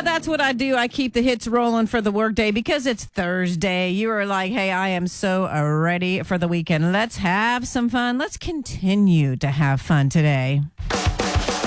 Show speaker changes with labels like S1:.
S1: that's what I do. I keep the hits rolling for the workday because it's Thursday. You are like, hey, I am so ready for the weekend. Let's have some fun. Let's continue to have fun today.